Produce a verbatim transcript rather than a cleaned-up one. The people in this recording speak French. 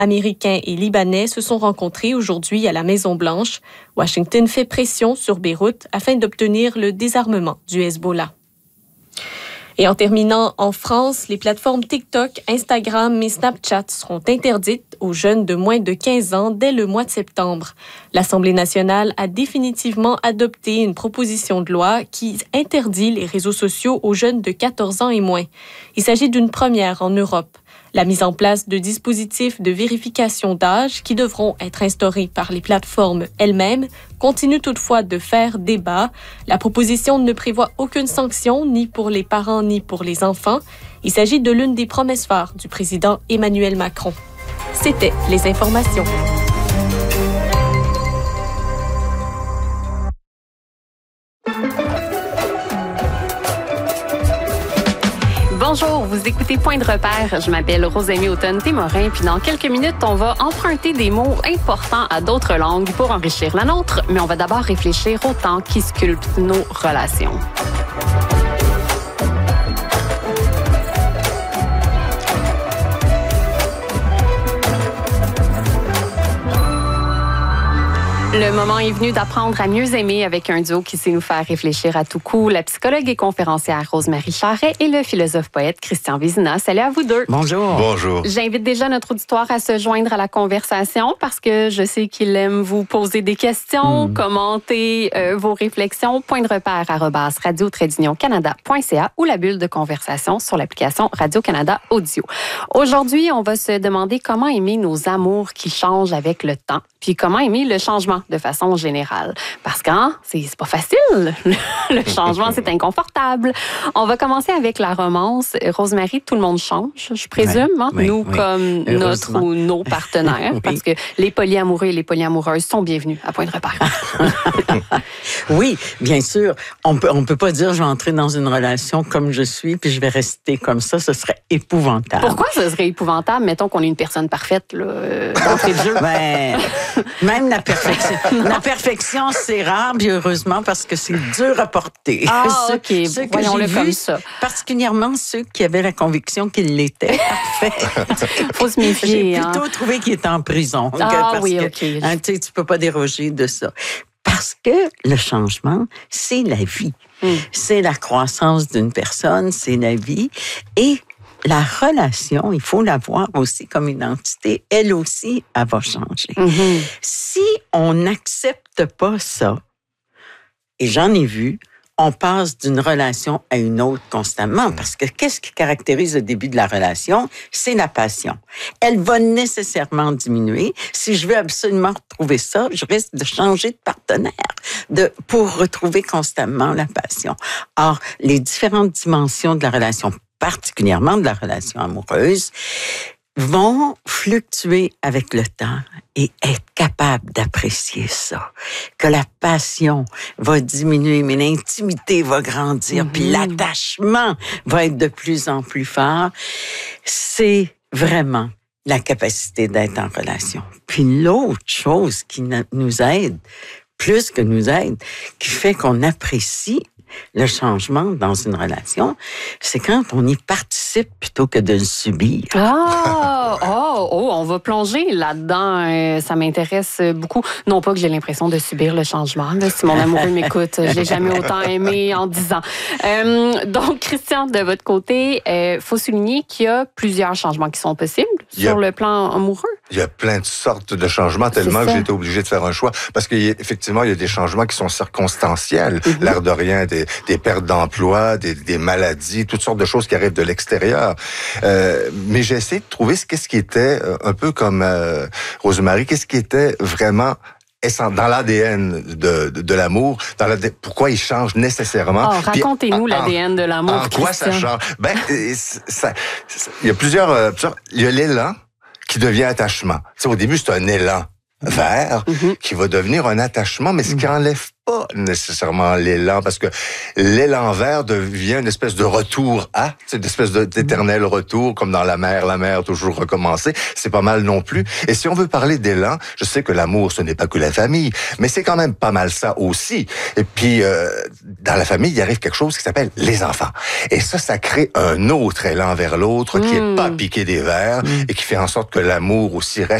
américains et libanais se sont rencontrés aujourd'hui à la Maison-Blanche. Washington fait pression sur Beyrouth afin d'obtenir le désarmement du Hezbollah. Et en terminant, en France, les plateformes TikTok, Instagram et Snapchat seront interdites aux jeunes de moins de quinze ans dès le mois de septembre. L'Assemblée nationale a définitivement adopté une proposition de loi qui interdit les réseaux sociaux aux jeunes de quatorze ans et moins. Il s'agit d'une première en Europe. La mise en place de dispositifs de vérification d'âge qui devront être instaurés par les plateformes elles-mêmes continue toutefois de faire débat. La proposition ne prévoit aucune sanction ni pour les parents ni pour les enfants. Il s'agit de l'une des promesses phares du président Emmanuel Macron. C'était les informations. Bonjour, vous écoutez Point de repère. Je m'appelle Rosemée Automne-Témorin, puis dans quelques minutes, on va emprunter des mots importants à d'autres langues pour enrichir la nôtre, mais on va d'abord réfléchir au temps qui sculpte nos relations. Le moment est venu d'apprendre à mieux aimer avec un duo qui sait nous faire réfléchir à tout coup. La psychologue et conférencière Rose-Marie Charret et le philosophe-poète Christian Vézina. Salut à vous deux. Bonjour. Bonjour. J'invite déjà notre auditoire à se joindre à la conversation parce que je sais qu'il aime vous poser des questions, mmh. commenter euh, vos réflexions. Point de repère arobase radio trait d'union canada point c a ou la bulle de conversation sur l'application Radio-Canada Audio. Aujourd'hui, on va se demander comment aimer nos amours qui changent avec le temps, puis comment aimer le changement de façon générale. Parce que hein, c'est, c'est pas facile. Le changement, c'est inconfortable. On va commencer avec la romance. Rosemary, tout le monde change, je présume. Oui, hein? oui, Nous, oui. comme notre ou nos partenaires. Oui. Parce que les polyamoureux et les polyamoureuses sont bienvenus à Point de repère. Oui, bien sûr. On peut, on peut pas dire je vais entrer dans une relation comme je suis puis je vais rester comme ça. Ce serait épouvantable. Pourquoi ce serait épouvantable? Mettons qu'on est une personne parfaite là, d'entrée de jeu. Ben, même la perfection. La perfection, c'est rare, bien heureusement, parce que c'est dur à porter. Ah, ceux, OK. Ceux que Voyons-le j'ai comme vus, ça. particulièrement ceux qui avaient la conviction qu'ils l'étaient. Parfait. Faut se méfier. J'ai plutôt hein. trouvé qu'ils étaient en prison. Ah parce oui, que, OK. Hein, tu sais, tu peux pas déroger de ça. Parce que le changement, c'est la vie. Mm. C'est la croissance d'une personne, c'est la vie. Et la relation, il faut la voir aussi comme une entité. Elle aussi, elle va changer. Mm-hmm. Si on n'accepte pas ça, et j'en ai vu, on passe d'une relation à une autre constamment. Parce que qu'est-ce qui caractérise le début de la relation? C'est la passion. Elle va nécessairement diminuer. Si je veux absolument retrouver ça, je risque de changer de partenaire de, pour retrouver constamment la passion. Or, les différentes dimensions de la relation, particulièrement de la relation amoureuse, vont fluctuer avec le temps et être capable d'apprécier ça. Que la passion va diminuer, mais l'intimité va grandir, mm-hmm. puis l'attachement va être de plus en plus fort. C'est vraiment la capacité d'être en relation. Puis l'autre chose qui nous aide, plus que nous aide, qui fait qu'on apprécie le changement dans une relation, c'est quand on y participe plutôt que de le subir. Ah! Oh, oh, on va plonger là-dedans. Euh, ça m'intéresse beaucoup. Non pas que j'ai l'impression de subir le changement. Là, si mon amoureux m'écoute, je l'ai jamais autant aimé en dix ans. Euh, donc, Christian, de votre côté, il euh, faut souligner qu'il y a plusieurs changements qui sont possibles sur le plan amoureux. Il y a plein de sortes de changements, tellement que j'ai été obligé de faire un choix. Parce qu'effectivement, il y a des changements qui sont circonstanciels. Mm-hmm. L'air de rien, des, des pertes d'emploi, des, des maladies, toutes sortes de choses qui arrivent de l'extérieur. Euh, mais j'ai essayé de trouver ce, qu'est-ce qui était, un peu comme euh, Rosemary, qu'est-ce qui était vraiment dans l'A D N de, de, de l'amour, dans la, pourquoi il change nécessairement. Oh, racontez-nous Puis, l'A D N de l'amour, en quoi Christian? ça change? Ben, ça, ça, il y a plusieurs, plusieurs... Il y a l'élan qui devient attachement. Tu sais, au début, c'est un élan vers mm-hmm. qui va devenir un attachement, mais ce qui enlève pas pas nécessairement l'élan, parce que l'élan vert devient une espèce de retour à, c'est une espèce de, d'éternel retour, comme dans la mer, la mer toujours recommencer. C'est pas mal non plus. Et si on veut parler d'élan, je sais que l'amour, ce n'est pas que la famille, mais c'est quand même pas mal ça aussi. Et puis, euh, dans la famille, il arrive quelque chose qui s'appelle les enfants. Et ça, ça crée un autre élan vers l'autre qui mmh. est pas piqué des verres mmh. et qui fait en sorte que l'amour aussi reste